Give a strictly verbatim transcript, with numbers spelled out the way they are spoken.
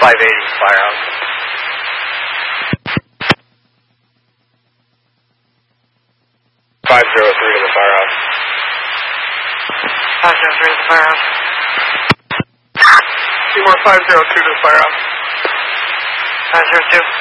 five eighty, firehouse. five zero three to the firehouse. five zero three to the firehouse. Seymour five zero two to the firehouse. five zero two.